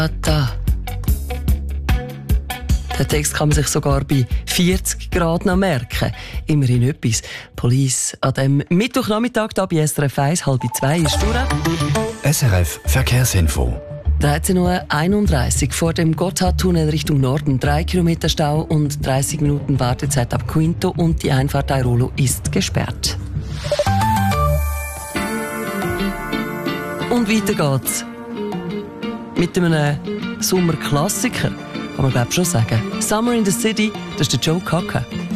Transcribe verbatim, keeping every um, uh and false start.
Da. Der Text kann man sich sogar bei vierzig Grad noch merken. Immerhin etwas. Police an dem Mittwochnachmittag hier bei S R F eins, halb zwei ist durch. S R F Verkehrsinfo. dreizehn Uhr einunddreißig vor dem Gotthardtunnel Richtung Norden. Drei Kilometer Stau und dreißig Minuten Wartezeit ab Quinto und die Einfahrt Airolo ist gesperrt. Und weiter geht's. Mit einem Sommerklassiker, kann man glaube schon sagen. Summer in the City, das ist der Joe Cocker.